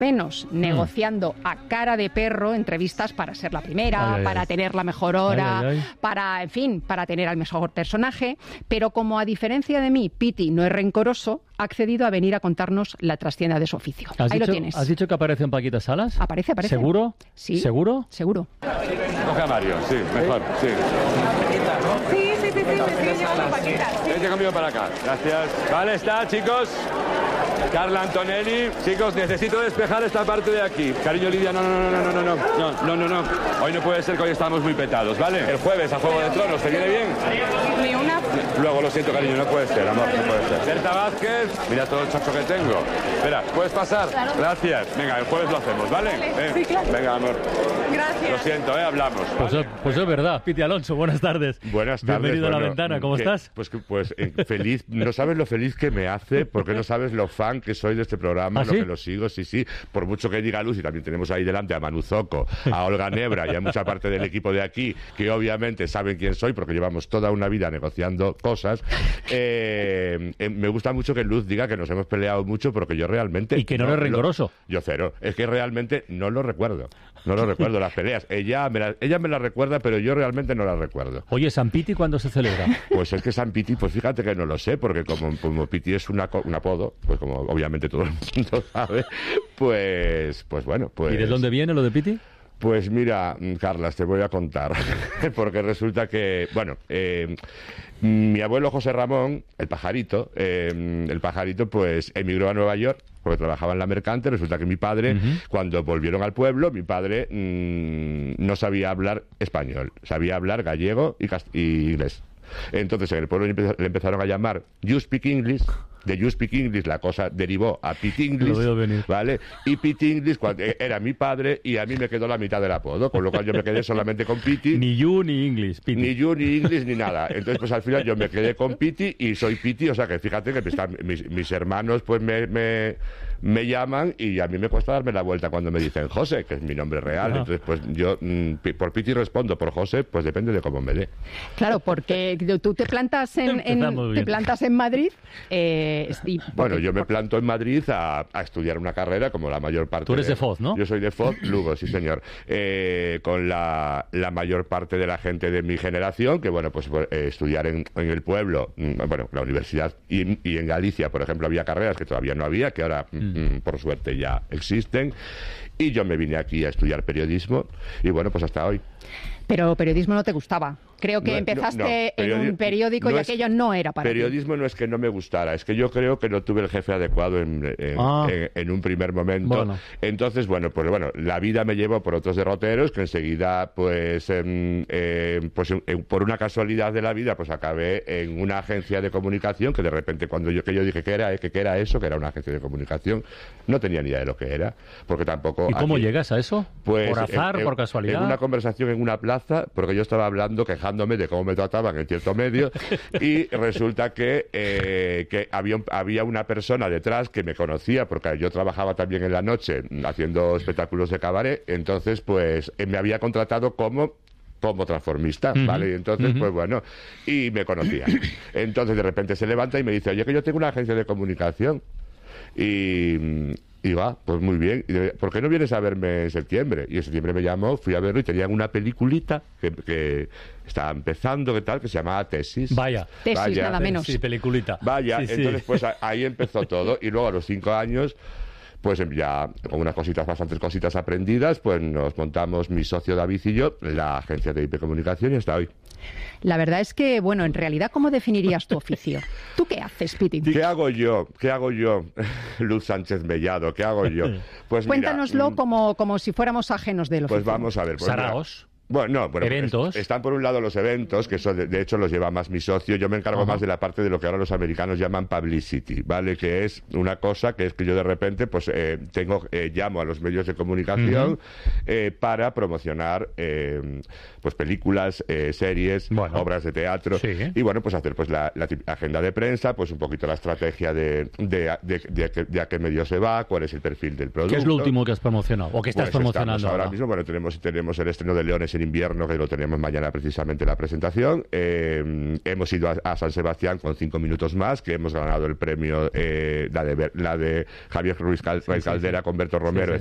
penos, negociando a cara de perro entrevistas para ser la primera, para tener la mejor hora, para, en fin, para tener al mejor personaje, pero como a diferencia de mí, Piti no es rencoroso, ha accedido a venir a contarnos la trastienda de su oficio. Ahí lo tienes. ¿Has dicho que aparece en Paquita Salas? Aparece. ¿Seguro? Sí. ¿Seguro? Seguro. Coge a Mario, sí, mejor, sí. Vente conmigo para acá, gracias. Vale, está, chicos. Carla Antonelli, chicos, necesito despejar esta parte de aquí. Cariño, Lidia, no. Hoy no puede ser que hoy estamos muy petados, ¿vale? El jueves a Juego de Tronos, ¿te viene bien? Ni una. Luego, lo siento, cariño, no puede ser, amor, no puede ser. Berta Vázquez, mira todo el chocho que tengo. Espera, ¿puedes pasar? Claro. Gracias. Venga, el jueves lo hacemos, ¿vale? Sí, claro. Venga, amor. Gracias. Lo siento, hablamos. ¿Vale? Pues es verdad. Piti Alonso, buenas tardes. Buenas tardes. Bienvenido a La Ventana, ¿cómo estás? Pues feliz. No sabes lo feliz que me hace, porque no sabes lo fan que soy de este programa, ¿Ah, sí? Lo que lo sigo, sí. Por mucho que diga Luz, y también tenemos ahí delante a Manu Zoco, a Olga Nebra y a mucha parte del equipo de aquí, que obviamente saben quién soy, porque llevamos toda una vida negociando cosas. Me gusta mucho que Luz diga que nos hemos peleado mucho, porque yo realmente... Y que no eres rencoroso. Yo cero. Es que realmente no lo recuerdo. No lo recuerdo, las peleas. Ella me las recuerda, pero yo realmente no las recuerdo. Oye, ¿San Piti cuándo se celebra? Pues es que San Piti, pues fíjate que no lo sé, porque como Piti es un apodo, pues como obviamente todo el mundo sabe, pues bueno, pues... ¿Y de dónde viene lo de Piti? Pues mira, Carlas, te voy a contar, porque resulta que, bueno, mi abuelo José Ramón, el pajarito, pues emigró a Nueva York, porque trabajaba en la Mercante. Resulta que mi padre, cuando volvieron al pueblo, mi padre no sabía hablar español, sabía hablar gallego y inglés. Entonces en el pueblo le empezaron a llamar You Speak English. De You Speak English la cosa derivó a Pete English. Lo veo venir. ¿Vale? Y Pete English era mi padre, y a mí me quedó la mitad del apodo, con lo cual yo me quedé solamente con Pete. Ni You ni English, Piti. Ni You ni English ni nada. Entonces pues al final yo me quedé con Pete y soy Pete. O sea que fíjate que mis hermanos pues me llaman, y a mí me cuesta darme la vuelta cuando me dicen José, que es mi nombre real. Entonces pues yo por Piti respondo, por José pues depende de cómo me dé. Claro, porque tú te plantas en Madrid. Bueno, yo me planto en Madrid a estudiar una carrera, como la mayor parte. Tú eres de Foz, ¿no? Yo soy de Foz, Lugo, sí señor. Con la mayor parte de la gente de mi generación, que bueno, pues estudiar en el pueblo, bueno, la universidad, y en Galicia, por ejemplo, había carreras que todavía no había, que ahora por suerte ya existen. Y yo me vine aquí a estudiar periodismo, y bueno, pues hasta hoy. Pero periodismo no te gustaba. Creo que empezaste en un periódico y aquello no era para ti. Periodismo no es que no me gustara, es que yo creo que no tuve el jefe adecuado en un primer momento. Bueno. Entonces, pues la vida me llevó por otros derroteros, que enseguida, por una casualidad de la vida, pues acabé en una agencia de comunicación, que de repente cuando yo dije que era eso, que era una agencia de comunicación, no tenía ni idea de lo que era, porque tampoco... ¿Y cómo llegas a eso? Pues, ¿Por azar, por casualidad? En una conversación en una plaza, porque yo estaba hablando, quejándome de cómo me trataban en cierto medio, y resulta que había una persona detrás que me conocía, porque yo trabajaba también en la noche haciendo espectáculos de cabaret. Entonces pues me había contratado como transformista, ¿vale? Y entonces, pues bueno, y me conocía. Entonces de repente se levanta y me dice, oye, que yo tengo una agencia de comunicación. Y va, pues muy bien. ¿Por qué no vienes a verme en septiembre? Y en septiembre me llamó, fui a verlo, y tenían una peliculita que estaba empezando, que se llamaba Tesis. Vaya, nada menos. Sí, peliculita. Vaya, sí, entonces sí. pues ahí empezó todo. Y luego a los 5 años, pues ya con bastantes cositas aprendidas, pues nos montamos mi socio David y yo la agencia de IP Comunicación, y hasta hoy. La verdad es que, bueno, en realidad, ¿cómo definirías tu oficio? ¿Tú qué haces, Piti? ¿Qué hago yo? Luz Sánchez Mellado, ¿qué hago yo? Pues cuéntanoslo como si fuéramos ajenos del oficio. Pues vamos a ver. Pues Saraos. Bueno, eventos. Están por un lado los eventos, que eso de hecho los lleva más mi socio. Yo me encargo más de la parte de lo que ahora los americanos llaman publicity, ¿vale? Que es una cosa que es que yo de repente pues llamo a los medios de comunicación para promocionar pues películas, series, obras de teatro, y bueno, pues hacer pues la agenda de prensa, pues un poquito la estrategia de a qué medio se va, cuál es el perfil del producto. ¿Qué es lo último que has promocionado o que estás promocionando ahora mismo? Bueno, tenemos el estreno de Leones en del invierno, que lo tenemos mañana precisamente la presentación. Hemos ido a San Sebastián con 5 minutos más, que hemos ganado el premio, la de Javier Ruiz Caldera con Berto Romero,